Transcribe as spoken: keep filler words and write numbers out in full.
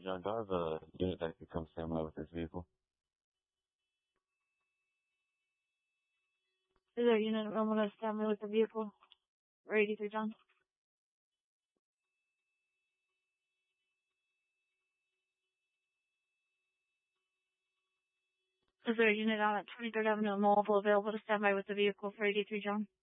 John, do I have a unit that could come stand by with this vehicle? Is there a unit available to stand by with the vehicle for eighty-three John? Is there a unit on at twenty-third Avenue and Louisville available to stand by with the vehicle for eighty-three John?